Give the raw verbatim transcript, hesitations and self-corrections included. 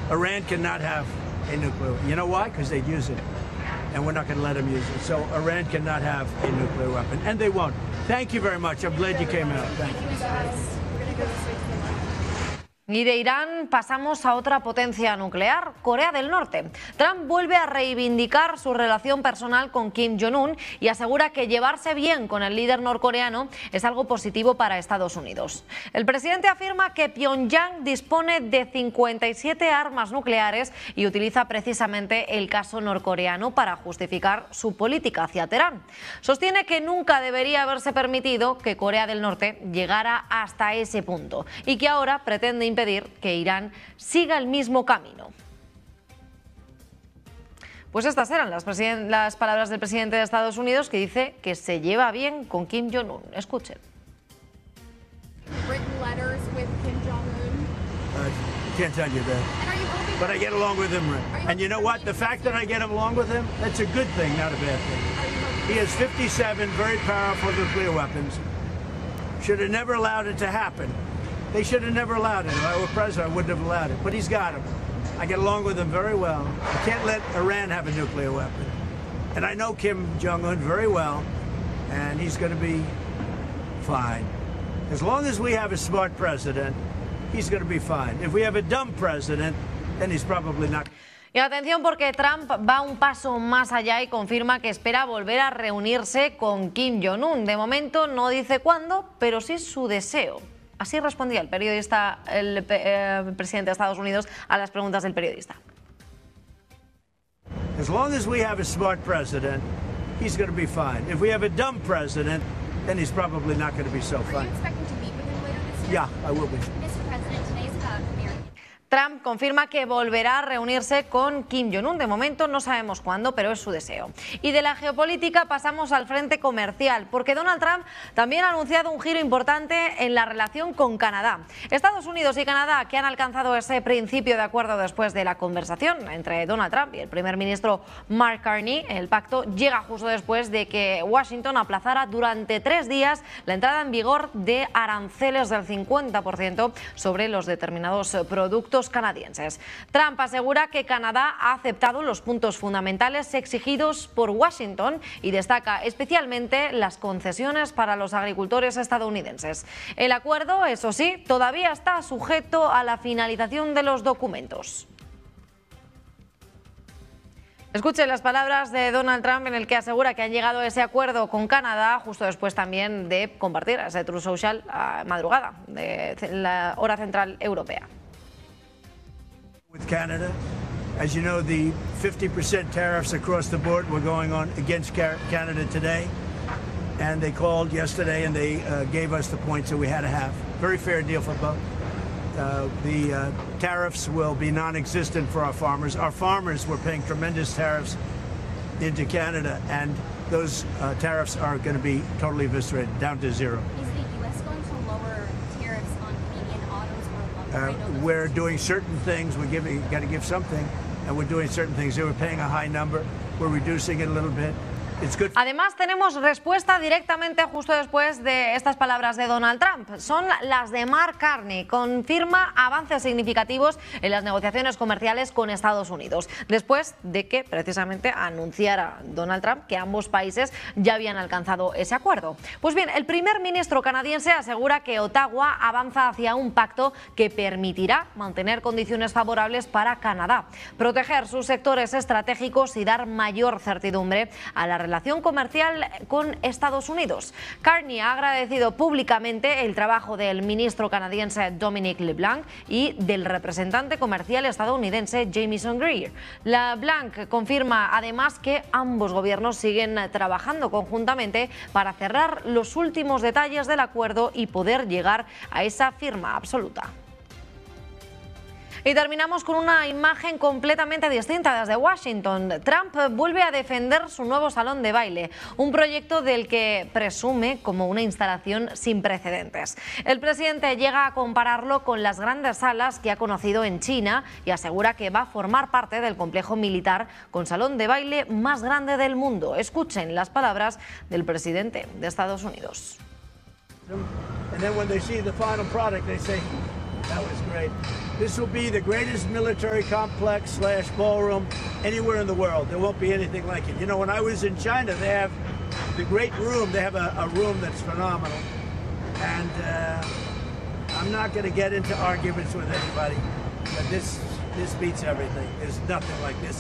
Iran cannot have a nuclear. You know why? Because they'd use it, and we're not going to let them use it. So Iran cannot have a nuclear weapon, and they won't. Thank you very much. I'm glad you came out. Thank you. Y de Irán pasamos a otra potencia nuclear, Corea del Norte. Trump vuelve a reivindicar su relación personal con Kim Jong-un y asegura que llevarse bien con el líder norcoreano es algo positivo para Estados Unidos. El presidente afirma que Pyongyang dispone de cincuenta y siete armas nucleares y utiliza precisamente el caso norcoreano para justificar su política hacia Teherán. Sostiene que nunca debería haberse permitido que Corea del Norte llegara hasta ese punto y que ahora pretende impedir que Irán siga el mismo camino. Pues estas eran las, las palabras del presidente de Estados Unidos, que dice que se lleva bien con Kim Jong-un. Escuchen. Can't tell you that. But I get along with him. And you know what? The fact that I get along with him, that's a good thing, not a bad thing. He has fifty-seven very powerful nuclear weapons. Should have never allowed it to happen. They should have never allowed it. If I were president, I wouldn't have allowed it. But he's got them. I get along with him very well. I can't let Iran have a nuclear weapon. And I know Kim Jong-un very well, and he's going to be fine. As long as we have a smart president, he's going to be fine. If we have a dumb president, then he's probably not. Y atención, porque Trump va un paso más allá y confirma que espera volver a reunirse con Kim Jong-un. De momento no dice cuándo, pero sí su deseo. Así respondía el periodista, el, eh, el presidente de Estados Unidos a las preguntas del periodista. As long as we have a smart president, he's going to be fine. If we have a dumb president, then he's probably not going to be so fine. Are you expecting to meet with him later this year? Yeah, I will be. Mister President, today is about America. Trump confirma que volverá a reunirse con Kim Jong-un. De momento no sabemos cuándo, pero es su deseo. Y de la geopolítica pasamos al frente comercial, porque Donald Trump también ha anunciado un giro importante en la relación con Canadá. Estados Unidos y Canadá, que han alcanzado ese principio de acuerdo después de la conversación entre Donald Trump y el primer ministro Mark Carney, el pacto llega justo después de que Washington aplazara durante tres días la entrada en vigor de aranceles del cincuenta por ciento sobre los determinados productos canadienses. Trump asegura que Canadá ha aceptado los puntos fundamentales exigidos por Washington y destaca especialmente las concesiones para los agricultores estadounidenses. El acuerdo, eso sí, todavía está sujeto a la finalización de los documentos. Escuchen las palabras de Donald Trump, en el que asegura que han llegado a ese acuerdo con Canadá justo después también de compartir ese Truth Social a madrugada de la hora central europea. With Canada, as you know, the fifty percent tariffs across the board were going on against Canada today, and they called yesterday and they uh, gave us the points that we had to have. Very fair deal for both. Uh, the uh, tariffs will be non-existent for our farmers. Our farmers were paying tremendous tariffs into Canada, and those uh, tariffs are going to be totally eviscerated, down to zero. Is the U S going to lower tariffs on Canadian autos or lumber? Uh, we're doing certain things. We're giving, got to give something, and we're doing certain things. They were paying a high number. We're reducing it a little bit. Además, tenemos respuesta directamente justo después de estas palabras de Donald Trump. Son las de Mark Carney. Confirma avances significativos en las negociaciones comerciales con Estados Unidos, después de que precisamente anunciara Donald Trump que ambos países ya habían alcanzado ese acuerdo. Pues bien, el primer ministro canadiense asegura que Ottawa avanza hacia un pacto que permitirá mantener condiciones favorables para Canadá, proteger sus sectores estratégicos y dar mayor certidumbre a la relación relación comercial con Estados Unidos. Carney ha agradecido públicamente el trabajo del ministro canadiense Dominic LeBlanc y del representante comercial estadounidense Jamieson Greer. LeBlanc confirma además que ambos gobiernos siguen trabajando conjuntamente para cerrar los últimos detalles del acuerdo y poder llegar a esa firma absoluta. Y terminamos con una imagen completamente distinta desde Washington. Trump vuelve a defender su nuevo salón de baile, un proyecto del que presume como una instalación sin precedentes. El presidente llega a compararlo con las grandes salas que ha conocido en China y asegura que va a formar parte del complejo militar con salón de baile más grande del mundo. Escuchen las palabras del presidente de Estados Unidos. That was great. This will be the greatest military complex slash ballroom anywhere in the world. There won't be anything like it. You know, when I was in China, they have the great room. They have a, a room that's phenomenal. And uh, I'm not going to get into arguments with anybody, but this this beats everything. There's nothing like this.